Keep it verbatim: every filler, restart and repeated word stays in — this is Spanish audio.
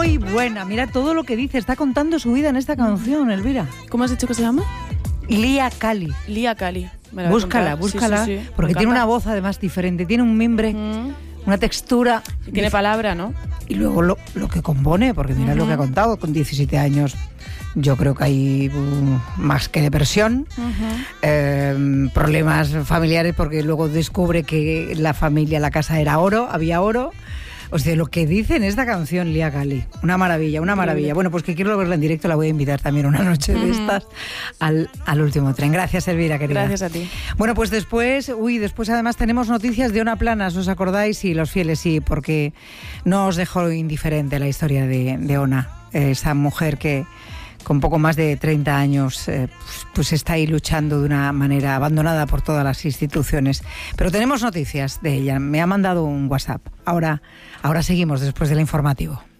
muy buena. Mira todo lo que dice, está contando su vida en esta canción, Elvira. ¿Cómo has dicho que se llama? Lía Cali. Lía Cali. Búscala, búscala, sí, sí, sí. Porque tiene una voz además diferente, tiene un mimbre, mm. una textura. Y tiene palabra, ¿no? Y luego lo, lo que compone, porque mira uh-huh. lo que ha contado, con diecisiete años yo creo que hay uh, más que depresión, uh-huh. eh, problemas familiares, porque luego descubre que la familia, la casa era oro, había oro. O sea, lo que dice en esta canción Lía Cali, una maravilla, una maravilla. Bueno, pues que quiero verla en directo, la voy a invitar también una noche de estas al, al último tren. Gracias, Elvira, querida. Gracias a ti. Bueno, pues después, uy, después además tenemos noticias de Ona Planas, ¿os acordáis? Sí, los fieles sí, porque no os dejó indiferente la historia de, de Ona, esa mujer que con poco más de treinta años eh, pues, pues está ahí luchando de una manera abandonada por todas las instituciones. Pero tenemos noticias de ella, me ha mandado un WhatsApp. Ahora, ahora seguimos después del informativo.